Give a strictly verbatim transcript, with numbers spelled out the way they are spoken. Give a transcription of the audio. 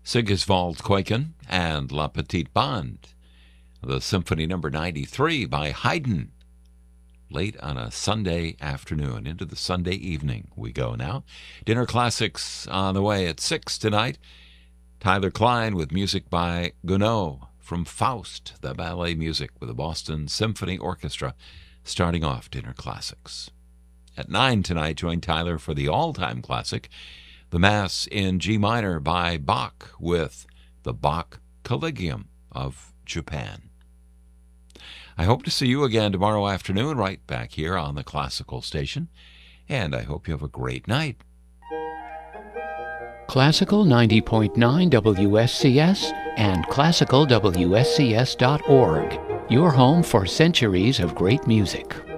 Sigiswald Kuiken and La Petite Bande. The Symphony Number ninety-three by Haydn. Late on a Sunday afternoon, into the Sunday evening we go now. Dinner Classics on the way at six tonight. Tyler Klein with music by Gounod from Faust, the ballet music with the Boston Symphony Orchestra, starting off Dinner Classics. At nine tonight, join Tyler for the all-time classic, the Mass in G minor by Bach with the Bach Collegium of Japan. I hope to see you again tomorrow afternoon, right back here on the Classical Station, and I hope you have a great night. Classical ninety point nine W S C S and classical W S C S dot org, your home for centuries of great music.